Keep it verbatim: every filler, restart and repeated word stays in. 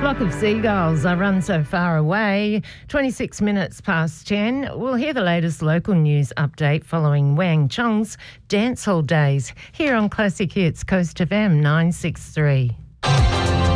Flock of seagulls, I run so far away. twenty-six minutes past ten. We'll hear the latest local news update following Wang Chong's Dancehall Days here on Classic Hits Coast F M nine six three.